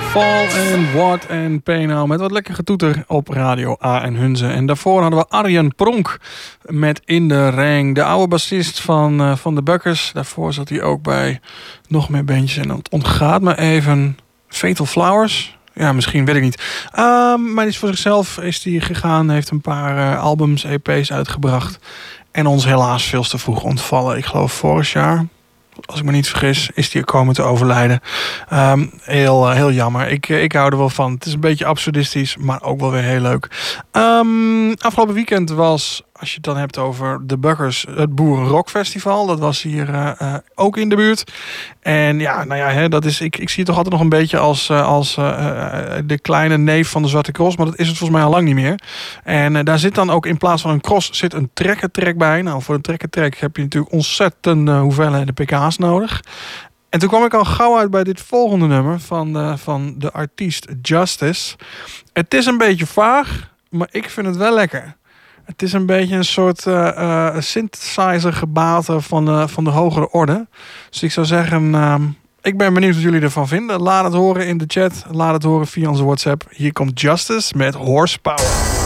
Fall and What and Pay Now met wat lekker getoeter op Radio A en Hunze. En daarvoor hadden we Arjen Pronk met In de Ring. De oude bassist van de Buckers. Daarvoor zat hij ook bij nog meer bandjes. En het ontgaat me even. Fatal Flowers. Ja, misschien, weet ik niet. Maar is voor zichzelf is hij gegaan. Heeft een paar albums, EP's uitgebracht. En ons helaas veel te vroeg ontvallen. Ik geloof vorig jaar, als ik me niet vergis, is die komen te overlijden. Heel jammer. Ik hou er wel van. Het is een beetje absurdistisch, maar ook wel weer heel leuk. Afgelopen weekend was, als je het dan hebt over de Buckers, het Boerenrockfestival. Dat was hier ook in de buurt. En ja, nou ja, dat is, ik zie het toch altijd nog een beetje als de kleine neef van de Zwarte Cross. Maar dat is het volgens mij al lang niet meer. En daar zit dan ook in plaats van een cross zit een trekkertrek bij. Nou, voor een trekkertrek heb je natuurlijk ontzettend hoeveelheden pk's nodig. En toen kwam ik al gauw uit bij dit volgende nummer van de artiest Justice. Het is een beetje vaag, maar ik vind het wel lekker. Het is een beetje een soort synthesizer gebate van de hogere orde. Dus ik zou zeggen, ik ben benieuwd wat jullie ervan vinden. Laat het horen in de chat. Laat het horen via onze WhatsApp. Hier komt Justice met Horsepower.